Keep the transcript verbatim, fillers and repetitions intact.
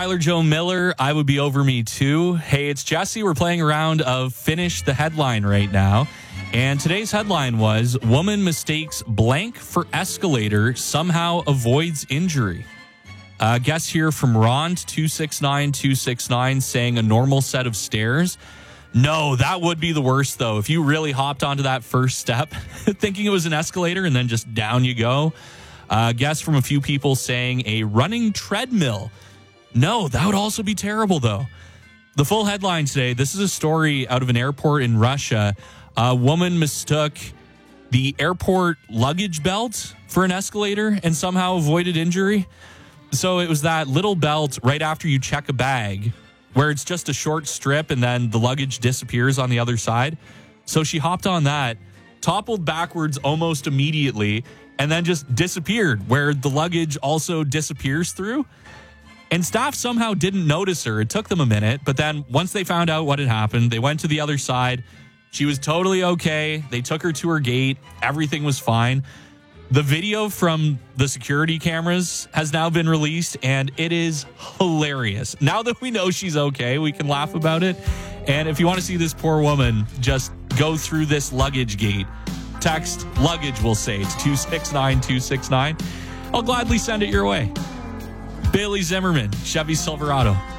Tyler Joe Miller, I would be over me too. Hey, it's Jesse. We're playing a round of Finish the Headline right now. And today's headline was, woman mistakes blank for escalator, somehow avoids injury. Uh, guess here from Ron, two six nine two six nine, saying a normal set of stairs. No, that would be the worst, though. If you really hopped onto that first step thinking it was an escalator and then just down you go. Uh, guess from a few people saying a running treadmill. No, that would also be terrible, though. The full headline today, this is a story out of an airport in Russia. A woman mistook the airport luggage belt for an escalator and somehow avoided injury. So it was that little belt right after you check a bag where it's just a short strip and then the luggage disappears on the other side. So she hopped on that, toppled backwards almost immediately, and then just disappeared where the luggage also disappears through. And staff somehow didn't notice her. It took them a minute, but then once they found out what had happened, they went to the other side. She was totally okay. They took her to her gate. Everything was fine. The video from the security cameras has now been released, and it is hilarious. Now that we know she's okay, we can laugh about it. And if you want to see this poor woman just go through this luggage gate, text luggage, we'll say, to two six nine two six nine. I'll gladly send it your way. Bailey Zimmerman, Chevy Silverado.